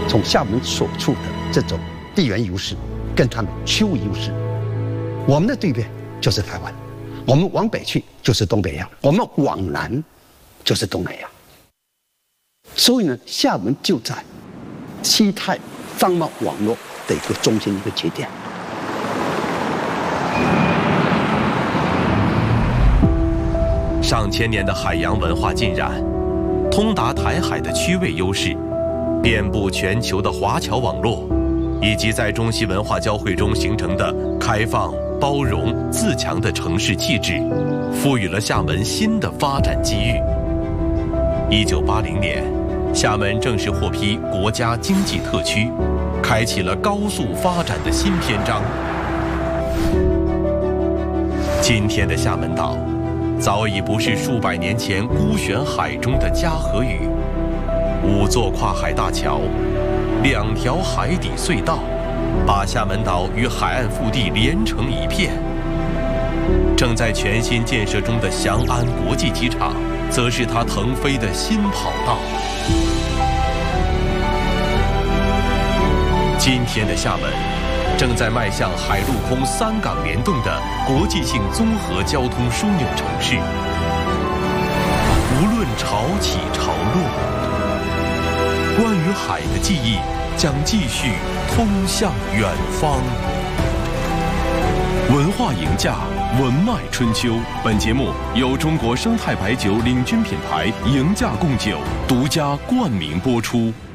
从厦门所处的这种地缘优势，跟他们区域优势，我们的对面就是台湾，我们往北去就是东北亚，我们往南就是东南亚。所以呢，厦门就在西太商贸网络的一个中心一个节点。 上千年的海洋文化浸染，通达台海的区位优势，遍布全球的华侨网络，以及在中西文化交汇中形成的开放、包容、自强的城市气质，赋予了厦门新的发展机遇。1980年，厦门正式获批国家经济特区，开启了高速发展的新篇章。今天的厦门岛，早已不是数百年前孤悬海中的嘉禾屿，5座跨海大桥，2条海底隧道，把厦门岛与海岸腹地连成一片。正在全新建设中的翔安国际机场，则是它腾飞的新跑道。今天的厦门，正在迈向海陆空3港联动的国际性综合交通枢纽城市。无论潮起潮落，关于海的记忆将继续通向远方。文化赢家，文脉春秋。本节目由中国生态白酒领军品牌赢家贡酒独家冠名播出。